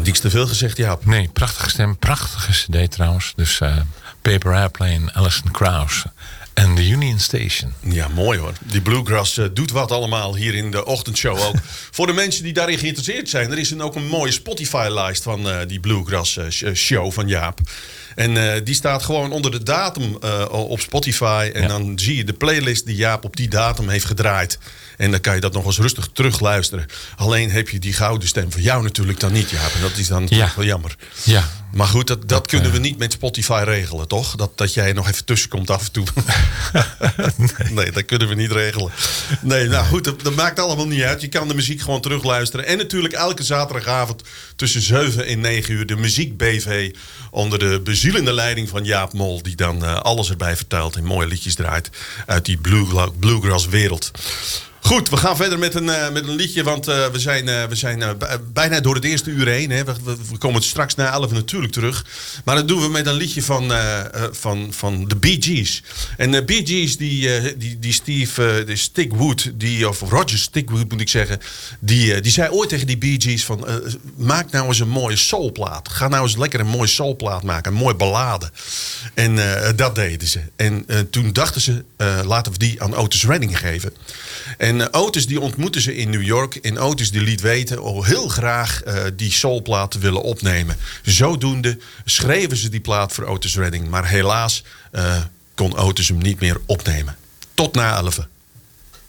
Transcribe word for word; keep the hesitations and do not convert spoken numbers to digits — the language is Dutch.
niks te veel gezegd, Jaap. Nee, prachtige stem, prachtige cd trouwens. Dus uh, Paper Airplane, Alison Krauss en The Union Station. Ja, mooi hoor. Die Bluegrass uh, doet wat allemaal hier in de ochtendshow ook. Voor de mensen die daarin geïnteresseerd zijn, er is een, ook een mooie Spotify-lijst van uh, die Bluegrass uh, show van Jaap. En uh, die staat gewoon onder de datum uh, op Spotify. En ja. dan zie je de playlist die Jaap op die datum heeft gedraaid. En dan kan je dat nog eens rustig terugluisteren. Alleen heb je die gouden stem van jou natuurlijk dan niet, Jaap. En dat is dan ja. wel jammer. Ja. Maar goed, dat, dat, dat kunnen uh... we niet met Spotify regelen, toch? Dat, dat jij nog even tussenkomt af en toe. nee. nee, dat kunnen we niet regelen. Nee, nou goed, dat, dat maakt allemaal niet uit. Je kan de muziek gewoon terugluisteren. En natuurlijk elke zaterdagavond tussen zeven en negen uur de Muziek B V... onder de bezielende leiding van Jaap Mol... die dan uh, alles erbij vertelt en mooie liedjes draait... uit die blue, bluegrass wereld. Goed, we gaan verder met een, uh, met een liedje, want uh, we zijn, uh, we zijn uh, bijna door het eerste uur heen. Hè. We, we, we komen straks na elf natuurlijk terug. Maar dat doen we met een liedje van, uh, uh, van, van de Bee Gees. En de Bee Gees, die, uh, die, die Steve uh, de Stigwood, die, of Roger Stigwood moet ik zeggen... die, uh, die zei ooit tegen die Bee Gees van... Uh, maak nou eens een mooie soulplaat. Ga nou eens lekker een mooie soulplaat maken, een mooie ballade. En uh, dat deden ze. En uh, toen dachten ze, uh, laten we die aan Otis Redding geven... En uh, Otis die ontmoetten ze in New York. En Otis die liet weten oh, heel graag uh, die soulplaat te willen opnemen. Zodoende schreven ze die plaat voor Otis Redding. Maar helaas uh, kon Otis hem niet meer opnemen. Tot na elf.